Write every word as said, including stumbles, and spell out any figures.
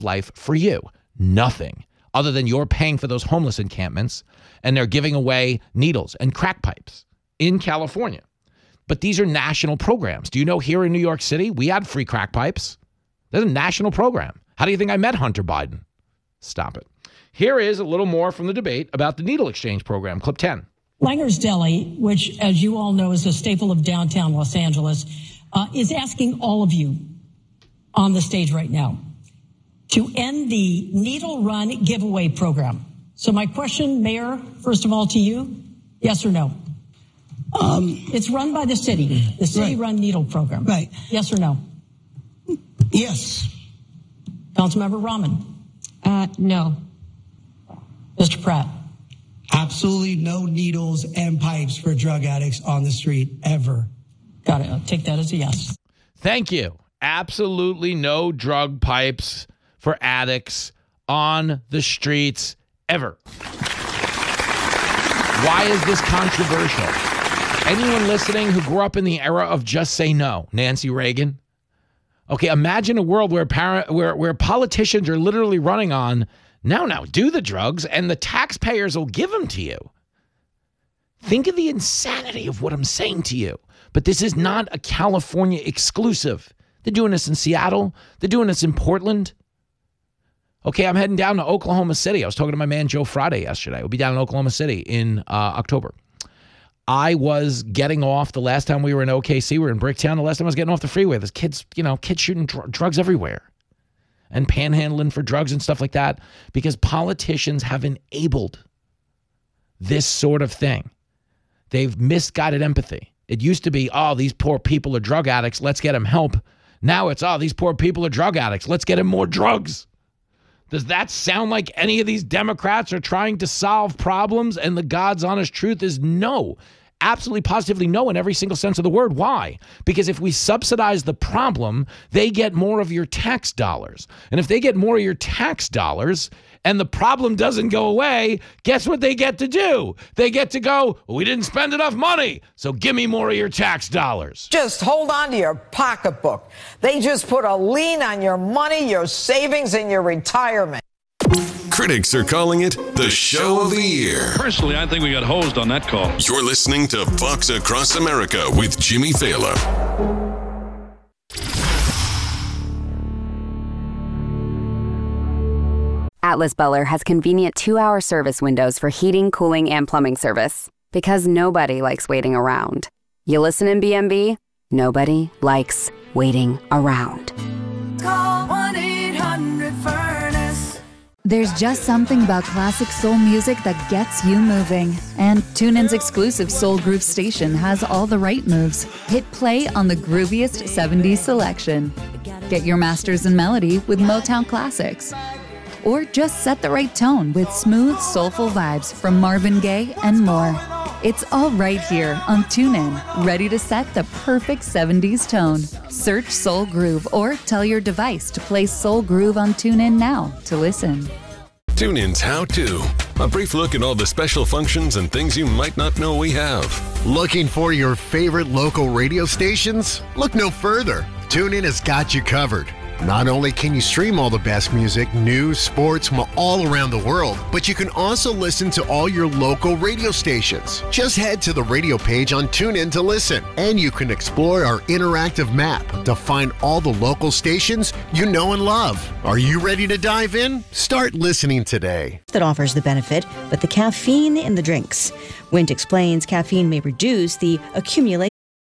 life for you? Nothing, other than you're paying for those homeless encampments and they're giving away needles and crack pipes in California. But these are national programs. Do you know here in New York City, we had free crack pipes? That's a national program. How do you think I met Hunter Biden? Stop it. Here is a little more from the debate about the needle exchange program. Clip ten. Langer's Deli, which, as you all know, is a staple of downtown Los Angeles, uh, is asking all of you on the stage right now to end the needle run giveaway program. So my question, Mayor, first of all to you, yes or no? Um, it's run by the city, the city-run right. needle program. Right. Yes or no? Yes. Councilmember Rahman? Uh, no. Mister Pratt? Absolutely no needles and pipes for drug addicts on the street, ever. Got it. I'll take that as a yes. Thank you. Absolutely no drug pipes for addicts on the streets, ever. Why is this controversial? Anyone listening who grew up in the era of just say no, Nancy Reagan? Okay, imagine a world where para, where where politicians are literally running on, no, no, do the drugs, and the taxpayers will give them to you. Think of the insanity of what I'm saying to you. But this is not a California exclusive. They're doing this in Seattle. They're doing this in Portland. Okay, I'm heading down to Oklahoma City. I was talking to my man Joe Friday yesterday. We'll be down in Oklahoma City in uh, October. I was getting off the last time we were in O K C. We were in Bricktown. The last time I was getting off the freeway. There's kids, you know, kids shooting dr- drugs everywhere and panhandling for drugs and stuff like that because politicians have enabled this sort of thing. They've misguided empathy. It used to be, oh, these poor people are drug addicts. Let's get them help. Now it's, oh, these poor people are drug addicts. Let's get them more drugs. Does that sound like any of these Democrats are trying to solve problems? And the God's honest truth is no. Absolutely, positively no in every single sense of the word. Why? Because if we subsidize the problem, they get more of your tax dollars. And if they get more of your tax dollars and the problem doesn't go away, guess what they get to do? They get to go, well, we didn't spend enough money, so give me more of your tax dollars. Just hold on to your pocketbook. They just put a lien on your money, your savings, and your retirement. Critics are calling it the show of the year. Personally, I think we got hosed on that call. You're listening to Fox Across America with Jimmy Thaler. Atlas Beller has convenient two-hour service windows for heating, cooling, and plumbing service. Because nobody likes waiting around. You listen in B M B? Nobody likes waiting around. Call one eight hundred furnace. There's just something about classic soul music that gets you moving. And TuneIn's exclusive Soul Groove station has all the right moves. Hit play on the grooviest seventies selection. Get your masters in melody with Motown classics. Or just set the right tone with smooth, soulful vibes from Marvin Gaye and more. It's all right here on TuneIn, ready to set the perfect seventies tone. Search Soul Groove or tell your device to play Soul Groove on TuneIn now to listen. TuneIn's How To. A brief look at all the special functions and things you might not know we have. Looking for your favorite local radio stations? Look no further. TuneIn has got you covered. Not only can you stream all the best music, news, sports from all around the world, but you can also listen to all your local radio stations. Just head to the radio page on TuneIn to listen, and you can explore our interactive map to find all the local stations you know and love. Are you ready to dive in? Start listening today. That offers the benefit, but the caffeine in the drinks. Wint explains caffeine may reduce the accumulation